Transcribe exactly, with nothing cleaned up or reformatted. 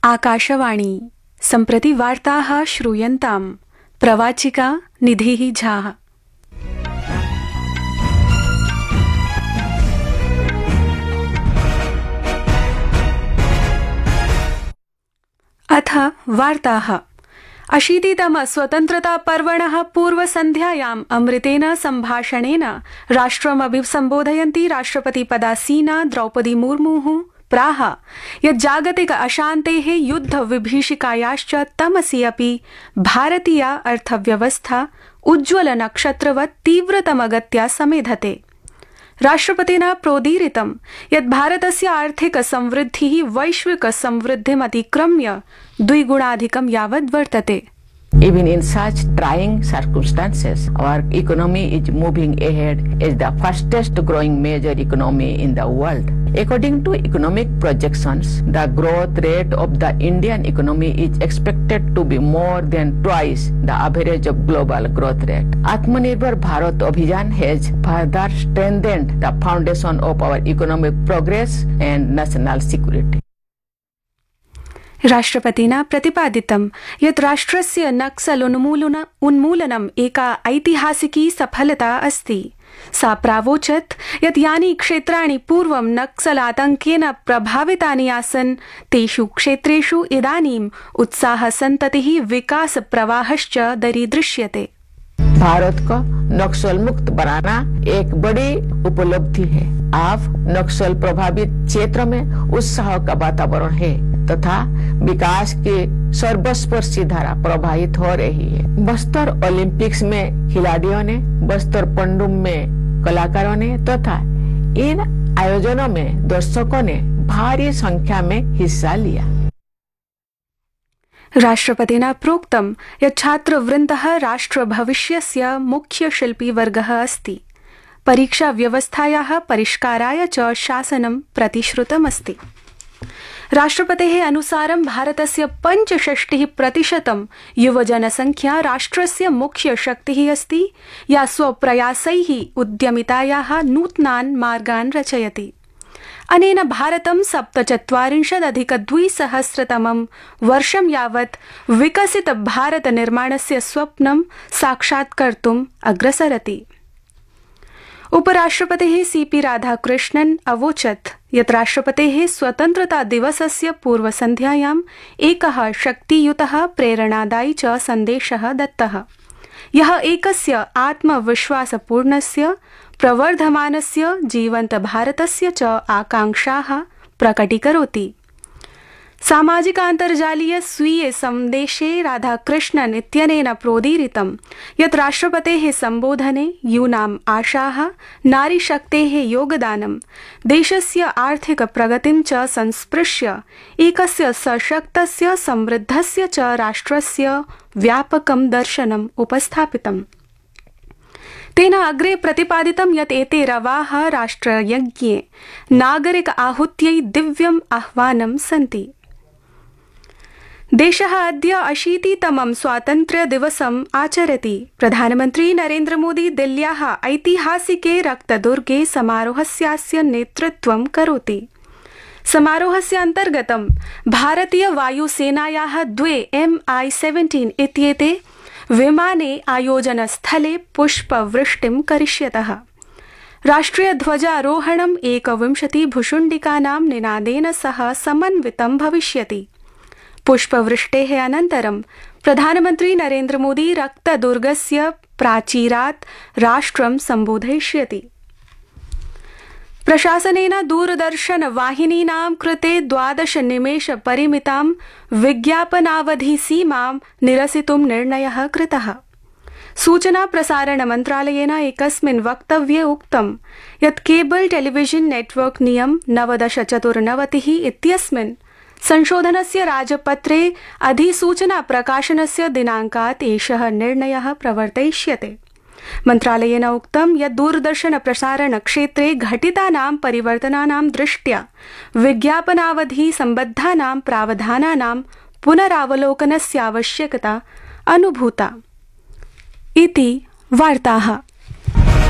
आकाशवाणी सम्प्रति वार्ताः श्रूयन्ताम् प्रवाचिका निधिः झा। अथ वार्ताः। अशीतितम स्वतन्त्रता पर्वणः पूर्वसन्ध्यायाम् अमृतेन सम्भाषणेन राष्ट्रम् अभिसम्बोधयन्ती राष्ट्रपतिपदासीना द्रौपदी मुर्मुः प्राह यत् जागतिक अशान्तेः युद्ध विभीषिकायाश्च तमसि अपि भारतीया अर्थव्यवस्था उज्ज्वल नक्षत्रवत् तीव्रतमगत्या समेधते। राष्ट्रपतिना प्रोदीरितं यत् भारतस्य आर्थिक संवृद्धिः वैश्विक संवृद्धिमतिक्रम्य द्विगुणाधिकं यावत् वर्तते। Even in such trying circumstances, our economy is moving ahead as the fastest growing major economy in the world. According to economic projections, the growth rate of the Indian economy is expected to be more than twice the average of global growth rate. Atmanirbhar Bharat Abhiyan has further strengthened the foundation of our economic progress and national security. राष्ट्रपतिना प्रतिपादितं यत् राष्ट्रस्य नक्सल उन्मूलन उन्मूलनम् एका ऐतिहासिकी सफलता अस्ति। सा प्रावोचत् यत् यानि क्षेत्राणि पूर्वं नक्सलातङ्केन प्रभावितानि आसन् तेषु क्षेत्रेषु इदानीम् उत्साहसन्ततिः विकास प्रवाहश्च दरीदृश्यते। भारत को नक्सल मुक्त बनाना एक बड़ी उपलब्धि है। अब नक्सल प्रभावित क्षेत्र में उत्साह का वातावरण है तथा विकास की सर्वस्पर्शी धारा प्रवाहित हो रही है। बस्तर ओलंपिक्स में खिलाड़ियों ने, बस्तर पंडुम में कलाकारों ने तथा इन आयोजनों में दर्शकों ने भारी संख्या में हिस्सा लिया। राष्ट्रपतिना प्रोक्तं यत् छात्रवृन्दः राष्ट्रभविष्यस्य मुख्य शिल्पीवर्गः अस्ति। परीक्षा व्यवस्थायाः परिष्काराय च शासनं प्रतिश्रुतमस्ति। राष्ट्रपतेः अनुसारं भारतस्य पञ्चषष्टिः प्रतिशतं युवजनसंख्या राष्ट्रस्य मुख्य शक्तिः अस्ति, या स्वप्रयासैः उद्यमितायाः नूतनान् मार्गान् रचयति। अनेन भारतं सप्तचत्वारिंशदधिकद्विसहस्रतमं वर्षं यावत् विकसित भारत निर्माणस्य स्वप्नं साक्षात्कर्तुम् अग्रसरति। उपराष्ट्रपतिः सीपी राधाकृष्णन् अवोचत् यत् राष्ट्रपतेः स्वतन्त्रता दिवसस्य पूर्वसन्ध्यायाम् एकः शक्तियुतः प्रेरणादायी च सन्देशः दत्तः, यः एकस्य आत्मविश्वासपूर्णस्य प्रवर्धमानस्य जीवन्त भारतस्य च आकांक्षाः प्रकटीकरोति। सामाजिकान्तर्जालीय स्वीये सन्देशे राधाकृष्णन् इत्यनेन प्रोदीरितं यत् राष्ट्रपतेः सम्बोधने यूनाम् आशाः, नारीशक्तेः योगदानं, देशस्य आर्थिक प्रगतिं च संस्पृश्य एकस्य सशक्तस्य समृद्धस्य च राष्ट्रस्य व्यापकं दर्शनम् उपस्थापितम्। तेन अग्रे प्रतिपादितं यत् एते रवाः राष्ट्रयज्ञे नागरिक आहुत्यै दिव्यम् आह्वानं सन्ति। देशः अद्य अशीतितमं स्वातन्त्र्य दिवसम् आचरति। प्रधानमन्त्री नरेन्द्र मोदी दिल्ल्याः ऐतिहासिके रक्तदुर्गे समारोहस्यास्य नेतृत्वं करोति। समारोहस्य अन्तर्गतं भारतीय वायुसेनायाः द्वे एम् आई सेवेंटीन् इत्येते विमाने आयोजनस्थले पुष्पवृष्टिं करिष्यतः। राष्ट्रियध्वजारोहणम् एकविंशति भुशुण्डिकानां निनादेन सह समन्वितं भविष्यति। पुष्पवृष्टेः अनन्तरं प्रधानमन्त्री नरेन्द्र मोदी रक्तदुर्गस्य प्राचीरात् राष्ट्रं सम्बोधयिष्यति। प्रशासनेन दूरदर्शन वाहिनीनां कृते द्वादश निमेष परिमितां विज्ञापनावधि सीमां निरसितुं निर्णयः कृतः। सूचना प्रसारण मन्त्रालयेन एकस्मिन् वक्तव्ये उक्तं यत् केबल टेलीविजन नेटवर्क नियम नवदश चतुर्नवतिः इत्यस्मिन् संशोधनस्य राजपत्रे अधिसूचना प्रकाशनस्य दिनाङ्कात् एषः निर्णयः प्रवर्तयिष्यते। मन्त्रालयेन उक्तं यत् दूरदर्शन प्रसारण क्षेत्रे घटितानां परिवर्तनानां दृष्ट्या विज्ञापनावधि सम्बद्धानां प्रावधानानां पुनरावलोकनस्य आवश्यकता अनुभूता। इति वार्ताः।